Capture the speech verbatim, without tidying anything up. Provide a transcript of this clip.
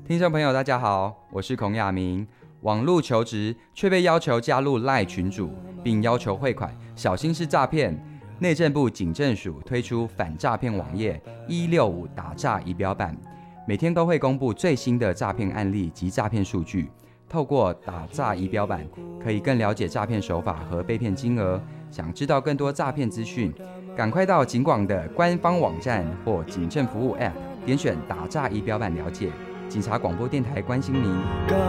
听众朋友大家好，我是孔亚明。网路求职却被要求加入 LINE 群组，并要求汇款，小心是诈骗。内政部警政署推出反诈骗网页一六五打诈仪表板，每天都会公布最新的诈骗案例及诈骗数据。透过打诈仪表板，可以更了解诈骗手法和被骗金额。想知道更多诈骗资讯，赶快到警广的官方网站或警政服务 App， 点选打诈仪表板了解。警察广播电台关心您。